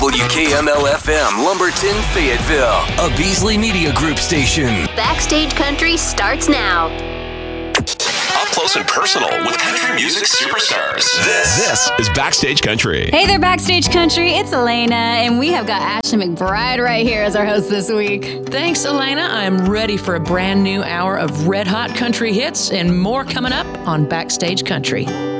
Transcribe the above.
WKML-FM, Lumberton, Fayetteville, a Beasley Media Group station. Backstage Country starts now. Up close and personal with country music superstars. This is Backstage Country. Hey there, Backstage Country. It's Elena, and we have got Ashley McBride right here as our host this week. Thanks, Elena. I'm ready for a brand new hour of red hot country hits and more coming up on Backstage Country.